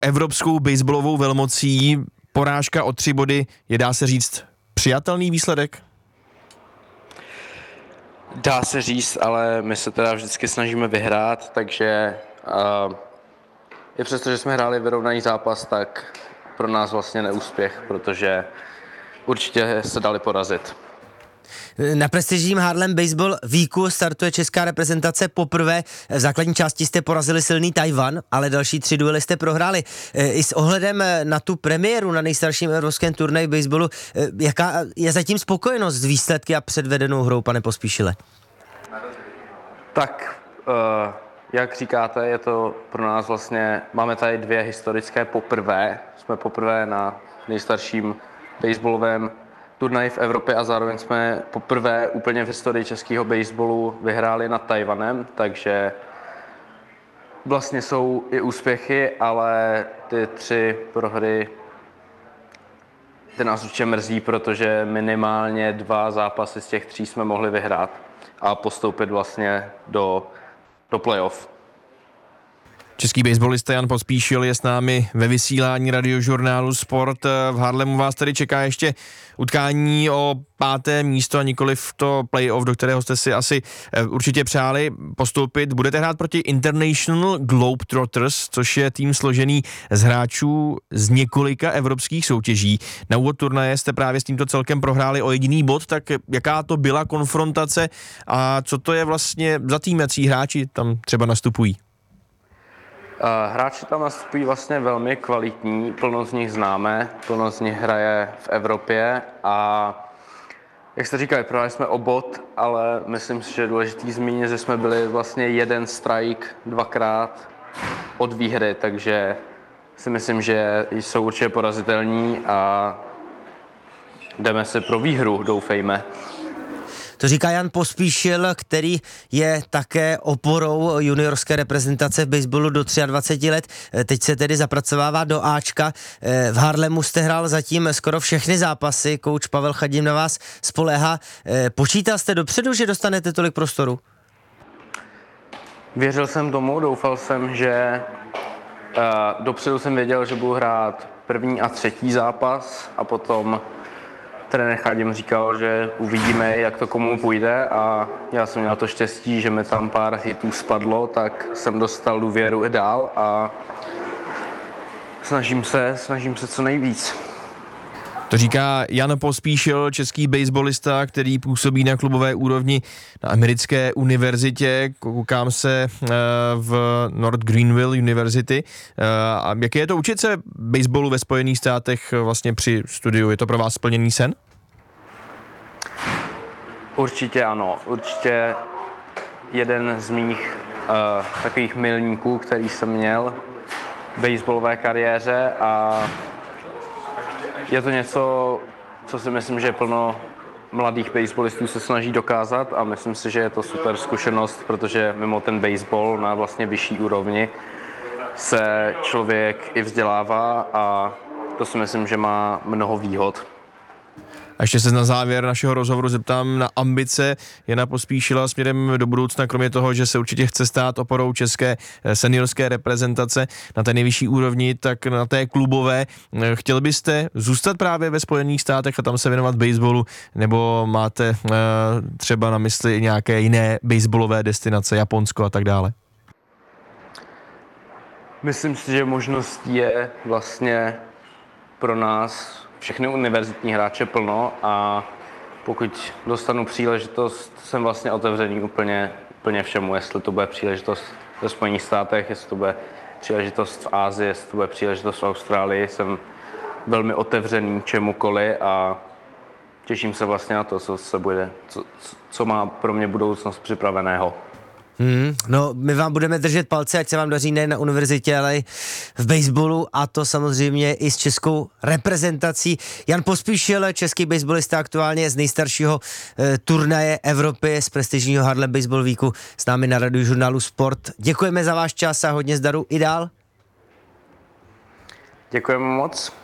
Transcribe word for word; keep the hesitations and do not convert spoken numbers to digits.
evropskou baseballovou velmocí. Porážka o tři body je, dá se říct, přijatelný výsledek? Dá se říct, ale my se teda vždycky snažíme vyhrát, takže uh, i přesto, že jsme hráli vyrovnaný zápas, tak pro nás vlastně neúspěch, protože určitě se dali porazit. Na prestižním Harlem Baseball Weeku startuje česká reprezentace poprvé. V základní části jste porazili silný Tajvan, ale další tři duely jste prohráli. I s ohledem na tu premiéru na nejstarším evropském turnaji baseballu, jaká je zatím spokojenost s výsledky a předvedenou hrou, pane Pospíšile? Tak, uh, jak říkáte, je to pro nás vlastně, máme tady dvě historické poprvé. Jsme poprvé na nejstarším baseballovém turnaji v Evropě a zároveň jsme poprvé úplně v historii českého baseballu vyhráli nad Tajvanem, takže vlastně jsou i úspěchy, ale ty tři prohry ty nás určitě mrzí, protože minimálně dva zápasy z těch tří jsme mohli vyhrát a postoupit vlastně do, do playoff. Český baseballista Jan Pospíšil je s námi ve vysílání radiožurnálu Sport. V Harlemu vás tady čeká ještě utkání o páté místo a nikoliv to playoff, do kterého jste si asi určitě přáli postoupit. Budete hrát proti International Globetrotters, což je tým složený z hráčů z několika evropských soutěží. Na úvod turnaje jste právě s tímto celkem prohráli o jediný bod, tak jaká to byla konfrontace a co to je vlastně za tým, jací hráči tam třeba nastupují? Hráči tam nastupují vlastně velmi kvalitní, plno z nich známe, plno z nich hraje v Evropě a jak jste říkali, prohráli jsme o bod, ale myslím si, že je důležitý zmínit, že jsme byli vlastně jeden strike dvakrát od výhry, takže si myslím, že jsou určitě porazitelní a jdeme se pro výhru, doufejme. To říká Jan Pospíšil, který je také oporou juniorské reprezentace v baseballu do dvacet tři let. Teď se tedy zapracovává do Ačka. V Harlemu jste hrál zatím skoro všechny zápasy. Kouč Pavel Chadim na vás spoléhá. Počítal jste dopředu, že dostanete tolik prostoru? Věřil jsem tomu, doufal jsem, že uh, dopředu jsem věděl, že budu hrát první a třetí zápas a potom trenér Chadim říkal, že uvidíme, jak to komu půjde a já jsem měl to štěstí, že mi tam pár hitů spadlo, tak jsem dostal důvěru i dál a snažím se, snažím se co nejvíc. To říká Jan Pospíšil, český baseballista, který působí na klubové úrovni na americké univerzitě. Koukám se v North Greenville University. A jaké je to učit se baseballu ve Spojených státech vlastně při studiu? Je to pro vás splněný sen? Určitě ano. Určitě jeden z mých uh, takových milníků, který jsem měl v baseballové kariéře a je to něco, co si myslím, že plno mladých baseballistů se snaží dokázat a myslím si, že je to super zkušenost, protože mimo ten baseball na vlastně vyšší úrovni se člověk i vzdělává a to si myslím, že má mnoho výhod. A ještě se na závěr našeho rozhovoru zeptám na ambice Jana Pospíšila směrem do budoucna, kromě toho, že se určitě chce stát oporou české seniorské reprezentace na té nejvyšší úrovni, tak na té klubové. Chtěl byste zůstat právě ve Spojených státech a tam se věnovat baseballu, nebo máte třeba na mysli nějaké jiné baseballové destinace, Japonsko a tak dále? Myslím si, že možností je vlastně pro nás všechny univerzitní hráče plno a pokud dostanu příležitost, jsem vlastně otevřený úplně, úplně všemu, jestli to bude příležitost ve Spojených státech, jestli to bude příležitost v Asii, jestli to bude příležitost v Austrálii, jsem velmi otevřený čemukoliv a těším se vlastně na to, co se bude, co, co má pro mě budoucnost připraveného. Hmm, no, my vám budeme držet palce, ať se vám daří nejen na univerzitě, ale i v baseballu a to samozřejmě i s českou reprezentací. Jan Pospíšil, český baseballista aktuálně z nejstaršího eh, turnaje Evropy z prestižního Harlem Baseball Weeku s námi na radiožurnálu Sport. Děkujeme za váš čas a hodně zdaru i dál. Děkujeme moc.